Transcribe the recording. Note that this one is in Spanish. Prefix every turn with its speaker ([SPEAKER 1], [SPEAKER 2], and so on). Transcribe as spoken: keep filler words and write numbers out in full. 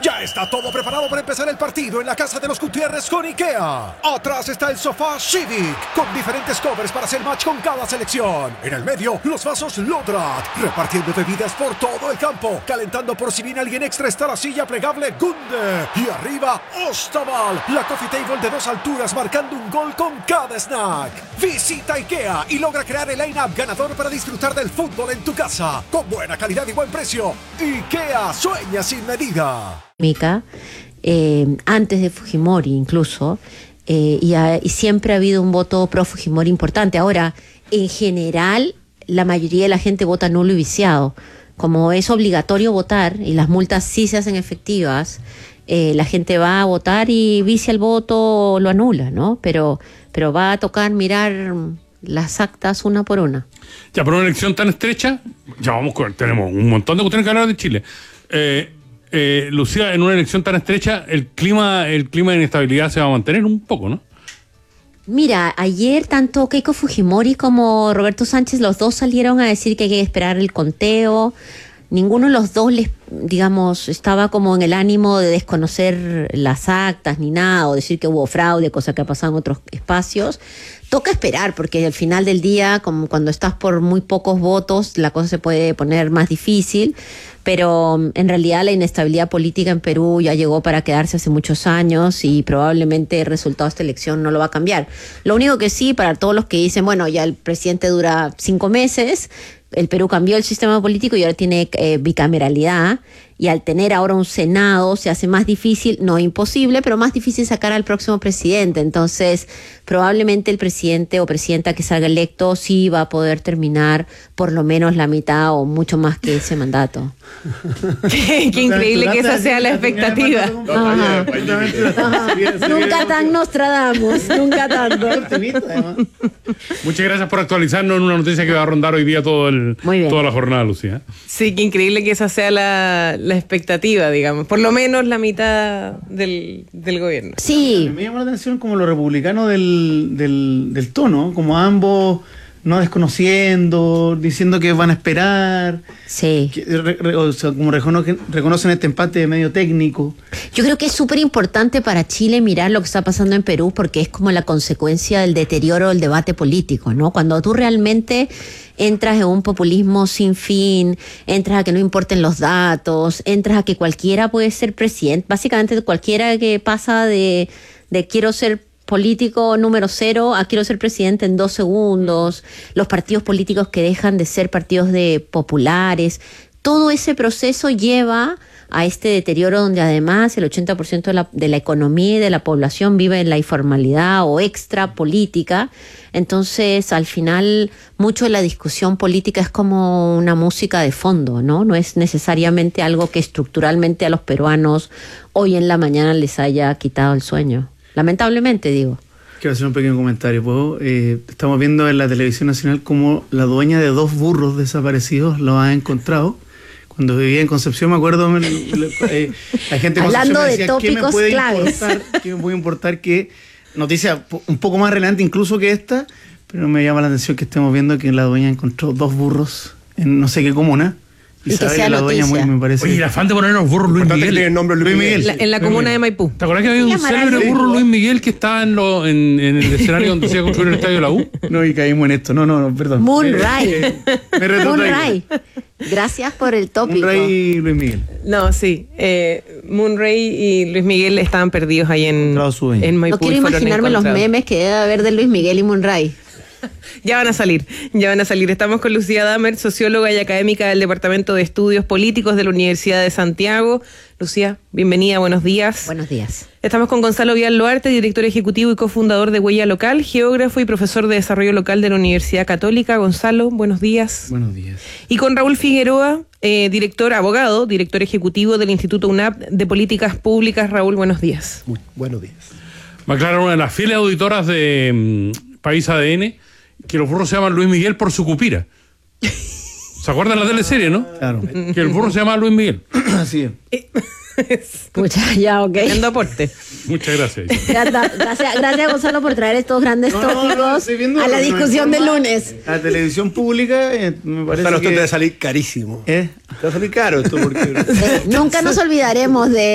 [SPEAKER 1] Ya está todo preparado para empezar el partido en la casa de los Gutiérrez con IKEA. Atrás está el sofá Civic, con diferentes covers para hacer match con cada selección. En el medio, los vasos Lodrat, repartiendo bebidas por todo el campo. Calentando por si viene alguien extra está la silla plegable Gunde. Y arriba, Ostaval, la coffee table de dos alturas marcando un gol con cada snack. Visita IKEA y logra crear el line-up ganador para disfrutar del fútbol en tu casa. Con buena calidad y buen precio. IKEA, sueña sin medida.
[SPEAKER 2] Eh, antes de Fujimori incluso, eh, y, a, y siempre ha habido un voto pro Fujimori importante. Ahora, en general, la mayoría de la gente vota nulo y viciado. Como es obligatorio votar y las multas sí se hacen efectivas, eh, la gente va a votar y vicia el voto o lo anula, ¿no? Pero, pero va a tocar mirar las actas una por una.
[SPEAKER 3] Ya, por una elección tan estrecha, ya vamos con, tenemos un montón de cuestiones que hablar de Chile. Eh, Eh, Lucía, en una elección tan estrecha, el clima, el clima de inestabilidad se va a mantener un poco, ¿no?
[SPEAKER 2] Mira, ayer tanto Keiko Fujimori como Roberto Sánchez, los dos salieron a decir que hay que esperar el conteo. Ninguno de los dos, les, digamos, estaba como en el ánimo de desconocer las actas ni nada, o decir que hubo fraude, cosa que ha pasado en otros espacios. Toca esperar, porque al final del día, como cuando estás por muy pocos votos, la cosa se puede poner más difícil. Pero en realidad la inestabilidad política en Perú ya llegó para quedarse hace muchos años y probablemente el resultado de esta elección no lo va a cambiar. Lo único que sí, para todos los que dicen, bueno, ya el presidente dura cinco meses, el Perú cambió el sistema político y ahora tiene eh, bicameralidad, y al tener ahora un Senado se hace más difícil, no imposible, pero más difícil sacar al próximo presidente. Entonces, probablemente el presidente o presidenta que salga electo sí va a poder terminar por lo menos la mitad o mucho más que ese mandato.
[SPEAKER 4] Qué, qué increíble que esa sea la expectativa.
[SPEAKER 2] Ajá. Ajá. Nunca tan Nostradamus, nunca tanto.
[SPEAKER 3] Muchas gracias por actualizarnos en una noticia que va a rondar hoy día todo el, toda la jornada, Lucía.
[SPEAKER 4] Sí, qué increíble que esa sea la, la expectativa, digamos. Por lo menos la mitad del, del gobierno.
[SPEAKER 2] Sí.
[SPEAKER 5] Me llama la atención como lo republicano del, del, del tono, como ambos no desconociendo, diciendo que van a esperar.
[SPEAKER 2] Sí.
[SPEAKER 5] Que, re, re, o sea, como reconocen, reconocen este empate de medio técnico.
[SPEAKER 2] Yo creo que es súper importante para Chile mirar lo que está pasando en Perú, porque es como la consecuencia del deterioro del debate político, ¿no? Cuando tú realmente entras en un populismo sin fin, entras a que no importen los datos, entras a que cualquiera puede ser presidente, básicamente cualquiera que pasa de, de quiero ser político número cero a quiero ser presidente en dos segundos, los partidos políticos que dejan de ser partidos de populares, todo ese proceso lleva a este deterioro donde además el ochenta por ciento de la, de la economía y de la población vive en la informalidad o extra política. Entonces, al final, mucho de la discusión política es como una música de fondo, ¿no? No es necesariamente algo que estructuralmente a los peruanos hoy en la mañana les haya quitado el sueño. Lamentablemente, digo.
[SPEAKER 5] Quiero hacer un pequeño comentario, ¿puedo? Eh, estamos viendo en la televisión nacional cómo la dueña de dos burros desaparecidos lo ha encontrado. Cuando vivía en Concepción, me acuerdo, eh, la gente de
[SPEAKER 2] Hablando
[SPEAKER 5] Concepción me
[SPEAKER 2] de
[SPEAKER 5] decía,
[SPEAKER 2] tópicos
[SPEAKER 5] ¿qué me puede
[SPEAKER 2] claves?
[SPEAKER 5] importar? ¿Qué me puede importar que noticia un poco más relevante incluso que esta? Pero me llama la atención que estemos viendo que la dueña encontró dos burros en no sé qué comuna. Y, y que sea la dueña muy, me parece.
[SPEAKER 3] Oye, el afán de poner los burros Luis Miguel.
[SPEAKER 5] El nombre Luis Miguel.
[SPEAKER 4] La, en la comuna de Maipú.
[SPEAKER 3] ¿Te acuerdas que había un célebre burro Luis Miguel que estaba en, lo, en, en el escenario donde se iba a construir el estadio de la U?
[SPEAKER 5] No, y caímos en esto. No, no, no, perdón.
[SPEAKER 2] Moonray.
[SPEAKER 5] Eh, me
[SPEAKER 2] Moonray. Gracias por el tópico.
[SPEAKER 5] Moonray y Luis Miguel.
[SPEAKER 4] No, sí. Eh, Moonray y Luis Miguel estaban perdidos ahí en, en Maipú.
[SPEAKER 2] No quiero imaginarme los memes que debe haber de Luis Miguel y Moonray.
[SPEAKER 4] Ya van a salir, ya van a salir. Estamos con Lucía Damer, socióloga y académica del Departamento de Estudios Políticos de la Universidad de Santiago. Lucía, bienvenida, buenos días.
[SPEAKER 2] Buenos días.
[SPEAKER 4] Estamos con Gonzalo Vial Loarte, director ejecutivo y cofundador de Huella Local, geógrafo y profesor de desarrollo local de la Universidad Católica. Gonzalo, buenos días.
[SPEAKER 5] Buenos días.
[SPEAKER 4] Y con Raúl Figueroa, eh, director, abogado, director ejecutivo del Instituto U N A P de Políticas Públicas. Raúl, buenos días.
[SPEAKER 6] Muy buenos días.
[SPEAKER 3] Me aclara una de las fieles auditoras de um, País A D N que los burros se llaman Luis Miguel por su cupira. ¿Se acuerdan la teleserie, no?
[SPEAKER 5] Claro.
[SPEAKER 3] Que el burro se llama Luis Miguel.
[SPEAKER 5] Así
[SPEAKER 4] es.
[SPEAKER 2] Pucha, ya, ok.
[SPEAKER 4] Tremendo aporte.
[SPEAKER 3] Muchas gracias.
[SPEAKER 2] Gracias, gracias, Gonzalo, por traer estos grandes
[SPEAKER 5] no,
[SPEAKER 2] tópicos
[SPEAKER 5] no, no,
[SPEAKER 2] a la discusión del lunes.
[SPEAKER 5] La televisión pública, eh, me parece
[SPEAKER 6] Gonzalo,
[SPEAKER 5] que...
[SPEAKER 6] esto te va a salir carísimo.
[SPEAKER 5] ¿Eh?
[SPEAKER 6] Te va a salir caro esto porque...
[SPEAKER 2] Eh, nunca nos olvidaremos de